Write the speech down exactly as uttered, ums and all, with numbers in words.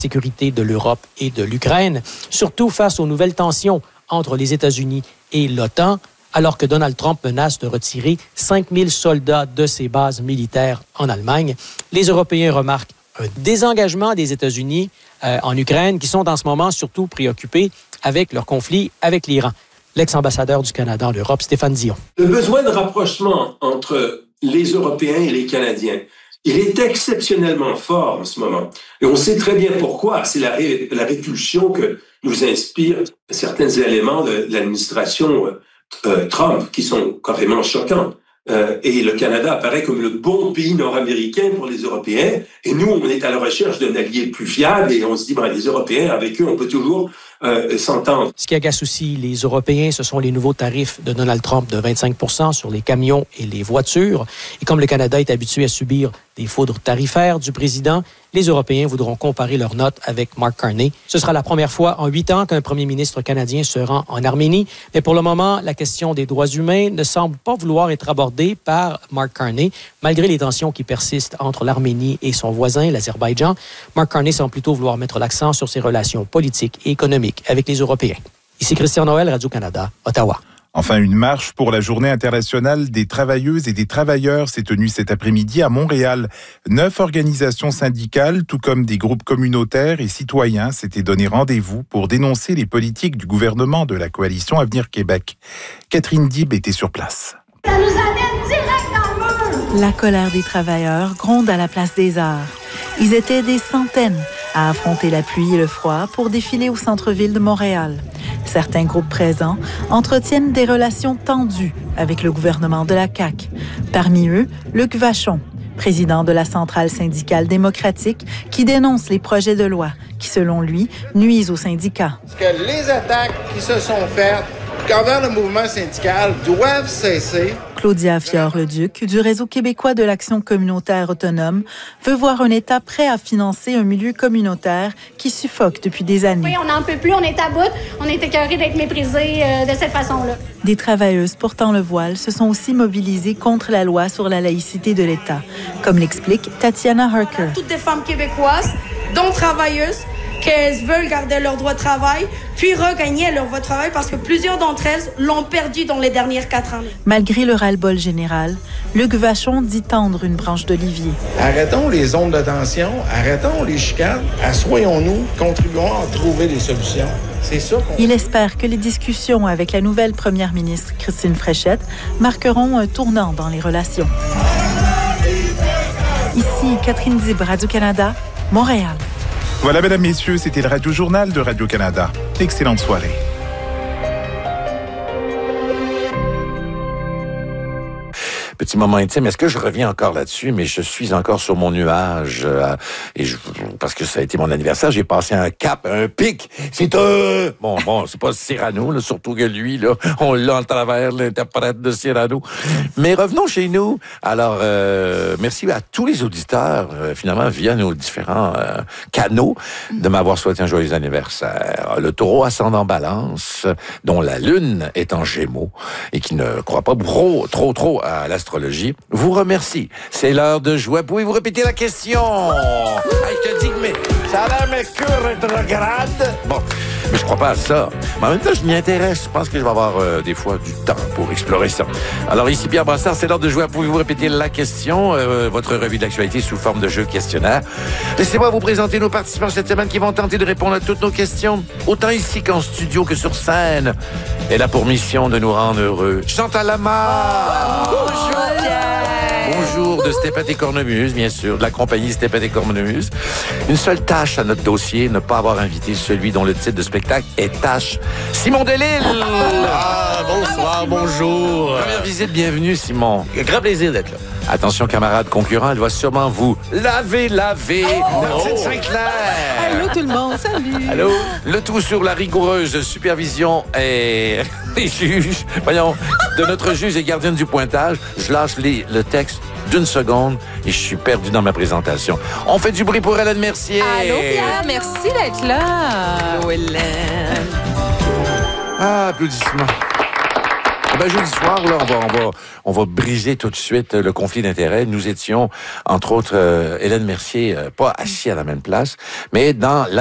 sécurité de l'Europe et de l'Ukraine, surtout face aux nouvelles tensions entre les États-Unis et l'OTAN, alors que Donald Trump menace de retirer cinq mille soldats de ses bases militaires en Allemagne. Les Européens remarquent un désengagement des États-Unis euh, en Ukraine, qui sont en ce moment surtout préoccupés avec leur conflit avec l'Iran. L'ex-ambassadeur du Canada en Europe, Stéphane Dion. Le besoin de rapprochement entre les Européens et les Canadiens, il est exceptionnellement fort en ce moment. Et on sait très bien pourquoi. C'est la, ré, la répulsion que nous inspirent certains éléments de l'administration euh, Trump, qui sont carrément choquants. Euh, et le Canada apparaît comme le bon pays nord-américain pour les Européens. Et nous, on est à la recherche d'un allié plus fiable et on se dit, ben, les Européens, avec eux, on peut toujours euh, s'entendre. Ce qui agace aussi les Européens, ce sont les nouveaux tarifs de Donald Trump de vingt-cinq pour cent sur les camions et les voitures. Et comme le Canada est habitué à subir des foudres tarifaires du président, les Européens voudront comparer leurs notes avec Mark Carney. Ce sera la première fois en huit ans qu'un premier ministre canadien se rend en Arménie. Mais pour le moment, la question des droits humains ne semble pas vouloir être abordée par Mark Carney. Malgré les tensions qui persistent entre l'Arménie et son voisin, l'Azerbaïdjan, Mark Carney semble plutôt vouloir mettre l'accent sur ses relations politiques et économiques avec les Européens. Ici Christian Noël, Radio-Canada, Ottawa. Enfin, une marche pour la Journée internationale des travailleuses et des travailleurs s'est tenue cet après-midi à Montréal. Neuf organisations syndicales, tout comme des groupes communautaires et citoyens, s'étaient donné rendez-vous pour dénoncer les politiques du gouvernement de la coalition Avenir Québec. Catherine Dib était sur place. Ça nous amène direct dans le mur! La colère des travailleurs gronde à la place des Arts. Ils étaient des centaines à affronter la pluie et le froid pour défiler au centre-ville de Montréal. Certains groupes présents entretiennent des relations tendues avec le gouvernement de la C A Q. Parmi eux, Luc Vachon, président de la Centrale syndicale démocratique, qui dénonce les projets de loi qui, selon lui, nuisent aux syndicats. Que les attaques qui se sont faites envers le mouvement syndical doivent cesser. Claudia Fior-Leduc, du Réseau québécois de l'action communautaire autonome, veut voir un État prêt à financer un milieu communautaire qui suffoque depuis des années. Oui, on n'en peut plus, on est à bout, on est écœurés d'être méprisés euh, de cette façon-là. Des travailleuses portant le voile se sont aussi mobilisées contre la loi sur la laïcité de l'État, comme l'explique Tatiana Harker. Toutes des femmes québécoises, dont travailleuses, qu'elles veulent garder leur droit de travail, puis regagner leur droit de travail parce que plusieurs d'entre elles l'ont perdu dans les dernières quatre années. Malgré le ras-le-bol général, Luc Vachon dit tendre une branche d'olivier. Arrêtons les zones de tension, arrêtons les chicanes, assoyons-nous, contribuons à trouver des solutions. C'est ça qu'on... Il espère que les discussions avec la nouvelle première ministre Christine Fréchette marqueront un tournant dans les relations. Ici Catherine Dib, Radio-Canada, Montréal. Voilà, mesdames, messieurs, c'était le Radio-Journal de Radio-Canada. Excellente soirée. Petit moment intime, est-ce que je reviens encore là-dessus, mais je suis encore sur mon nuage, euh, et je, parce que ça a été mon anniversaire, j'ai passé un cap, un pic, c'est un... Bon, bon, c'est pas Cyrano, là, surtout que lui, là, on l'a à travers l'interprète de Cyrano. Mais revenons chez nous. Alors, euh, merci à tous les auditeurs, euh, finalement, via nos différents euh, canaux, de m'avoir souhaité un joyeux anniversaire. Le taureau ascendant balance, dont la lune est en gémeaux, et qui ne croit pas trop, trop, trop à l'astrologie, vous remercie. C'est l'heure de jouer. Pouvez-vous répéter la question? Hey, je te dis que mais, ça a l'air Mercure rétrograde. Bon, mais je crois pas à ça. Mais en même temps, je m'y intéresse. Je pense que je vais avoir euh, des fois du temps pour explorer ça. Alors ici, Pierre Brassard, c'est l'heure de jouer. Pouvez-vous répéter la question? Euh, votre revue d'actualité sous forme de jeu questionnaire. Laissez-moi vous présenter nos participants cette semaine qui vont tenter de répondre à toutes nos questions, autant ici qu'en studio que sur scène. Elle a pour mission de nous rendre heureux. Chantal Lamar! Oh, bonjour! Bonjour de Stéphane et Cornemuse, bien sûr, de la compagnie Stéphane et Cornemuse. Une seule tâche à notre dossier, ne pas avoir invité celui dont le titre de spectacle est Tâche. Simon Delille! Ah, bonsoir, bonjour. Première visite, bienvenue, Simon. Grand plaisir d'être là. Attention, camarades concurrents, elle va sûrement vous laver, laver. Oh! Martine Sinclair! Allô tout le monde, salut! Allô? Le tout sur la rigoureuse supervision et des juges. Voyons, de notre juge et gardienne du pointage, je lâche les, le texte d'une seconde et je suis perdu dans ma présentation. On fait du bruit pour Hélène Mercier. Allô Pierre, merci d'être là. Allô Hélène. Ah, applaudissements. ben, jeudi soir, là, on va, on va, on va briser tout de suite le conflit d'intérêts. Nous étions, entre autres, euh, Hélène Mercier, euh, pas assis à la même place, mais dans la